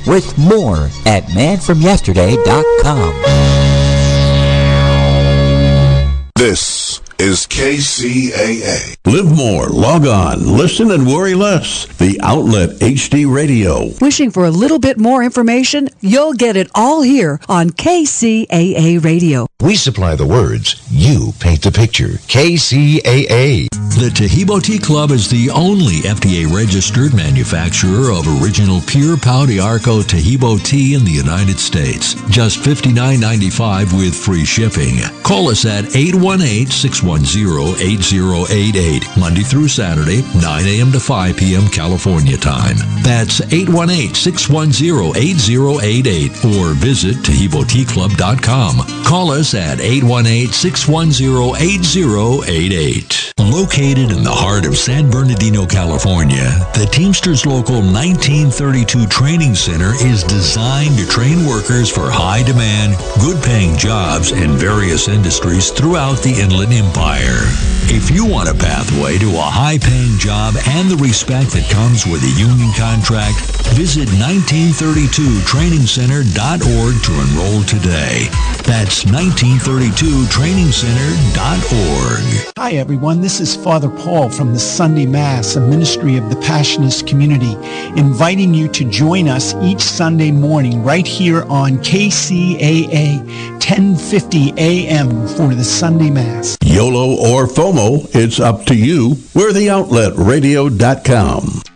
with more at manfromyesterday.com. This is KCAA. Live more, log on, listen and worry less. The Outlet HD Radio. Wishing for a little bit more information? You'll get it all here on KCAA Radio. We supply the words, you paint the picture. KCAA. The Taheebo Tea Club is the only FDA-registered manufacturer of original pure Pau de Arco Taheebo tea in the United States. Just $59.95 with free shipping. Call us at 818-610-8088, Monday through Saturday, 9 a.m. to 5 p.m. California time. That's 818-610-8088 or visit TaheeboTeaClub.com. Call us at 818-610-8088. Located in the heart of San Bernardino, California, the Teamsters Local 1932 Training Center is designed to train workers for high-demand, good-paying jobs in various industries throughout the Inland Empire. If you want a pathway to a high-paying job and the respect that comes with a union contract, visit 1932trainingcenter.org to enroll today. That's 1932trainingcenter.org. Hi, everyone. This is Father Paul from the Sunday Mass, a ministry of the Passionist community, inviting you to join us each Sunday morning right here on KCAA 1050 AM for the Sunday Mass. YOLO or FOMO, it's up to you. We're theoutletradio.com.